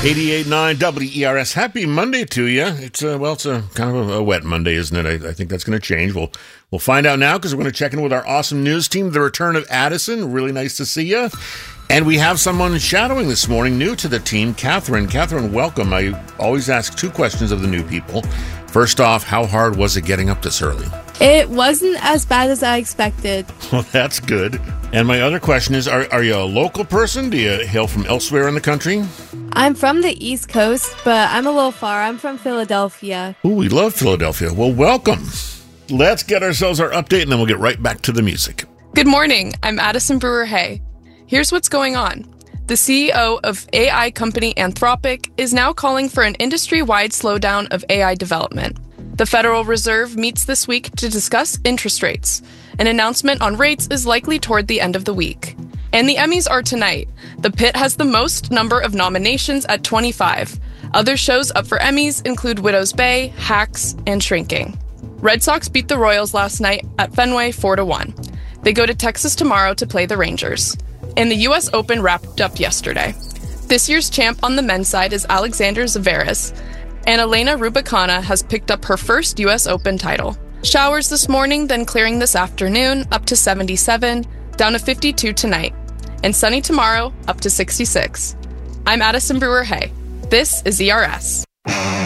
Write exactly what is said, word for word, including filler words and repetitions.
eighty-eight point nine W E R S. Happy Monday to you. It's a, well, it's a kind of a, a wet Monday, isn't it? I, I think that's going to change. We'll we'll find out now because we're going to check in with our awesome news team. The return of Addison. Really nice to see you. And we have someone shadowing this morning, new to the team, Catherine. Catherine, welcome. I always ask two questions of the new people. First off, how hard was it getting up this early? It wasn't as bad as I expected. Well, that's good. And my other question is, are, are you a local person? Do you hail from elsewhere in the country? I'm from the East Coast, but I'm a little far. I'm from Philadelphia. Ooh, we love Philadelphia. Well, welcome. Let's get ourselves our update, and then we'll get right back to the music. Good morning. I'm Addison Brewer-Hay. Here's what's going on. The C E O of A I company Anthropic is now calling for an industry-wide slowdown of A I development. The Federal Reserve meets this week to discuss interest rates. An announcement on rates is likely toward the end of the week. And the Emmys are tonight. The Pit has the most number of nominations at twenty-five. Other shows up for Emmys include Widow's Bay, Hacks, and Shrinking. Red Sox beat the Royals last night at Fenway four to one. They go to Texas tomorrow to play the Rangers. And the U S Open wrapped up yesterday. This year's champ on the men's side is Alexander Zverev, and Elena Rybakina has picked up her first U S Open title. Showers this morning, then clearing this afternoon, up to seventy-seven, down to fifty-two tonight, and sunny tomorrow, up to sixty-six. I'm Addison Brewer-Hay. This is E R S.